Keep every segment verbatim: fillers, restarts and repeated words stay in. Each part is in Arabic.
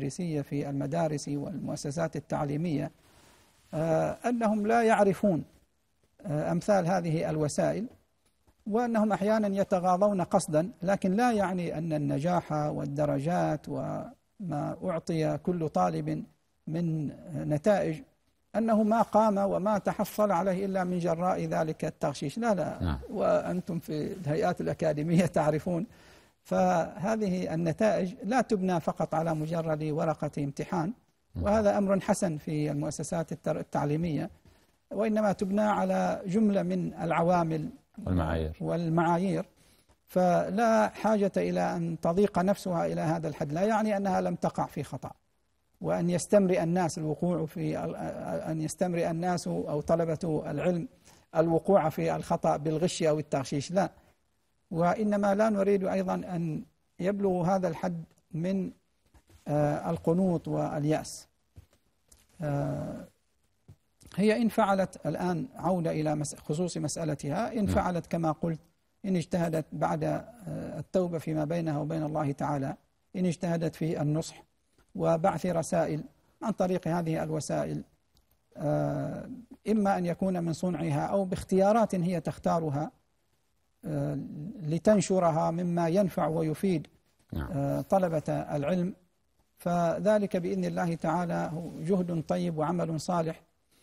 التدريسية في المدارس والمؤسسات التعليمية أنهم لا يعرفون أمثال هذه الوسائل، وأنهم أحيانا يتغاضون قصدا، لكن لا يعني أن النجاح والدرجات وما أعطي كل طالب من نتائج أنه ما قام وما تحصل عليه إلا من جراء ذلك التغشيش. لا لا نعم. وأنتم في الهيئات الأكاديمية تعرفون، فهذه النتائج لا تبنى فقط على مجرد ورقة امتحان، وهذا أمر حسن في المؤسسات التعليمية، وإنما تبنى على جملة من العوامل والمعايير والمعايير فلا حاجة إلى أن تضيق نفسها إلى هذا الحد. لا يعني أنها لم تقع في خطأ، وأن يستمرئ الناس الوقوع في أن يستمرئ الناس أو طلبة العلم الوقوع في الخطأ بالغش أو التغشيش، لا، وإنما لا نريد أيضا أن يبلغ هذا الحد من القنوط واليأس. هي إن فعلت الآن عودة إلى خصوص مسألتها، إن فعلت كما قلت، إن اجتهدت بعد التوبة فيما بينها وبين الله تعالى، إن اجتهدت في النصح وبعث رسائل عن طريق هذه الوسائل، إما أن يكون من صنعها أو باختيارات هي تختارها لتنشرها مما ينفع ويفيد طلبة العلم، فذلك بإذن الله تعالى جهد طيب وعمل صالح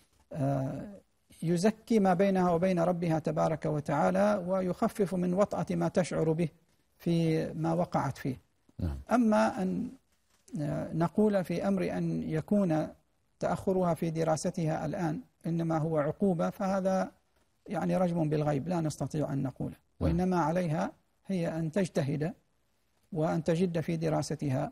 يزكي ما بينها وبين ربها تبارك وتعالى، ويخفف من وطأة ما تشعر به في ما وقعت فيه. أما أن نقول في أمر أن يكون تأخرها في دراستها الآن إنما هو عقوبة، فهذا يعني رجم بالغيب، لا نستطيع أن نقوله، وإنما عليها هي أن تجتهد وأن تجد في دراستها،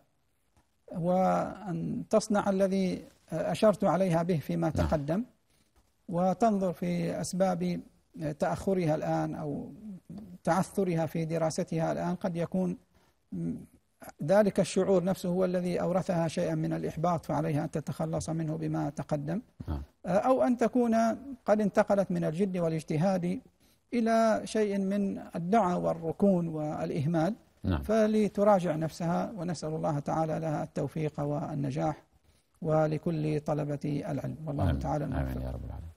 وأن تصنع الذي أشرت عليها به فيما تقدم، وتنظر في أسباب تأخرها الآن أو تعثرها في دراستها الآن. قد يكون ذلك الشعور نفسه هو الذي أورثها شيئا من الإحباط، فعليها أن تتخلص منه بما تقدم، أو أن تكون قد انتقلت من الجد والاجتهاد إلى شيء من الدعة والركون والإهمال، فلتراجع نفسها، ونسأل الله تعالى لها التوفيق والنجاح ولكل طلبة العلم، والله آمين. تعالى الموفق. آمين يا رب العالمين.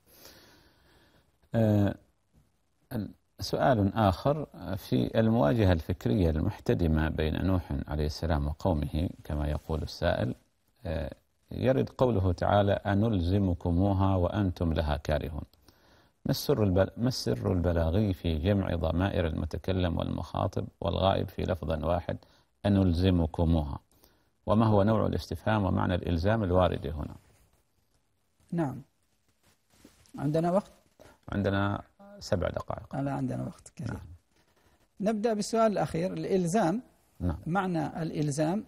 أه سؤال آخر في المواجهة الفكرية المحتدمة بين نوح عليه السلام وقومه كما يقول السائل، أه يرد قوله تعالى أنلزمكموها وأنتم لها كارهون. ما السر البل... ما السر البلاغي في جمع ضمائر المتكلم والمخاطب والغائب في لفظ واحد أنلزمكموها؟ وما هو نوع الاستفهام ومعنى الإلزام الوارد هنا؟ نعم. عندنا وقت؟ عندنا سبع دقائق. لا عندنا وقت كثير. نعم. نبدأ بالسؤال الأخير، الإلزام. نعم. معنى الإلزام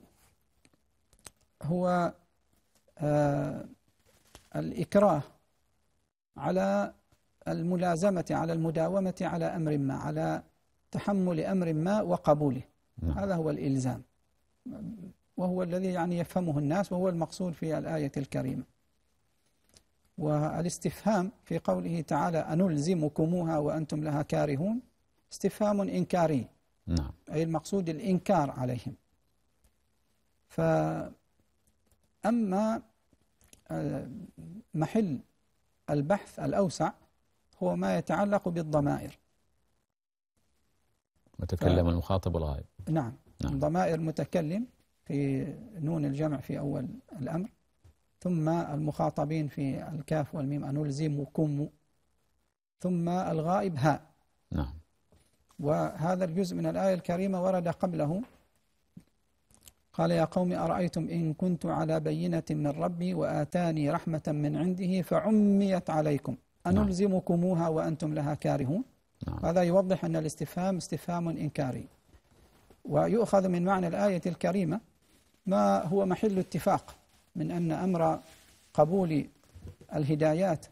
هو آه الإكراه على الملازمة، على المداومة على أمر ما، على تحمل أمر ما وقبوله. نعم. هذا هو الإلزام، وهو الذي يعني يفهمه الناس، وهو المقصود في الآية الكريمة. والاستفهام في قوله تعالى أنلزمكموها وأنتم لها كارهون استفهام إنكاري. نعم. أي المقصود الإنكار عليهم. فأما محل البحث الأوسع هو ما يتعلق بالضمائر، متكلم المخاطب والغائب. نعم. نعم. ضمائر متكلم في نون الجمع في أول الأمر، ثم المخاطبين في الكاف والميم أنلزمكم، ثم الغائب هاء. نعم. وهذا الجزء من الآية الكريمة ورد قبله، قال يا قوم أرأيتم إن كنت على بينة من ربي وآتاني رحمة من عنده فعميت عليكم أنلزمكموها وأنتم لها كارهون. نعم. هذا يوضح أن الاستفهام استفهام إنكاري. ويؤخذ من معنى الآية الكريمة ما هو محل اتفاق من أن أمر قبول الهدايات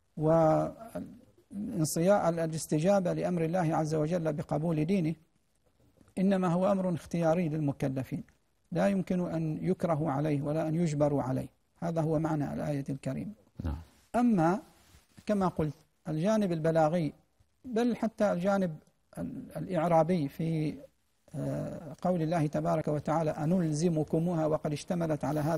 وانصياء الاستجابة لأمر الله عز وجل بقبول دينه إنما هو أمر اختياري للمكلفين، لا يمكن أن يكره عليه ولا أن يجبروا عليه. هذا هو معنى الآية الكريمة. نعم. أما كما قلت الجانب البلاغي، بل حتى الجانب الإعرابي في قول الله تبارك وتعالى أنلزمكموها، وقد اشتملت على هذا